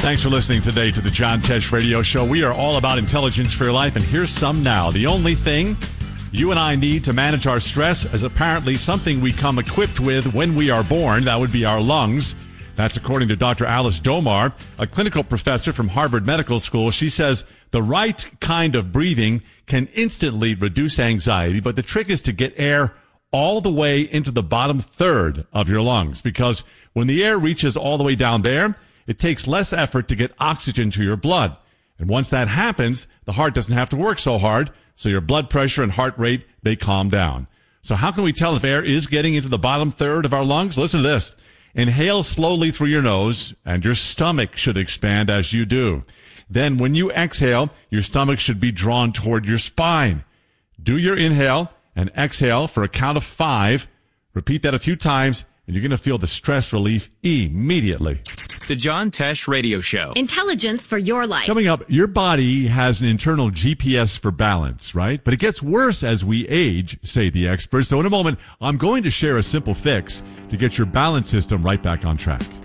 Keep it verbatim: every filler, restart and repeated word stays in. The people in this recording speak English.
Thanks for listening today to the John Tesh Radio Show. We are all about intelligence for your life, and here's some now. The only thing you and I need to manage our stress is apparently something we come equipped with when we are born. That would be our lungs. That's according to Doctor Alice Domar, a clinical professor from Harvard Medical School. She says the right kind of breathing can instantly reduce anxiety, but the trick is to get air all the way into the bottom third of your lungs, because when the air reaches all the way down there, it takes less effort to get oxygen to your blood. And once that happens, the heart doesn't have to work so hard, so your blood pressure and heart rate, they calm down. So how can we tell if air is getting into the bottom third of our lungs? Listen to this. Inhale slowly through your nose, and your stomach should expand as you do. Then when you exhale, your stomach should be drawn toward your spine. Do your inhale and exhale for a count of five. Repeat that a few times, and you're going to feel the stress relief immediately. The John Tesh Radio Show. Intelligence for your life. Coming up, your body has an internal G P S for balance, right? But it gets worse as we age, say the experts. So in a moment, I'm going to share a simple fix to get your balance system right back on track.